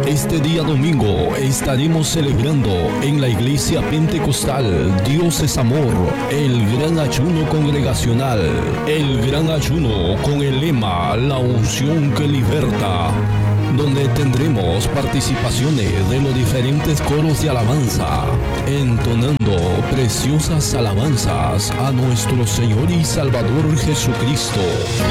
Este día domingo estaremos celebrando en la iglesia pentecostal Dios es Amor, el gran ayuno congregacional, el gran ayuno con el lema La unción que liberta, donde tendremos participaciones de los diferentes coros de alabanza, entonando preciosas alabanzas a nuestro Señor y Salvador Jesucristo.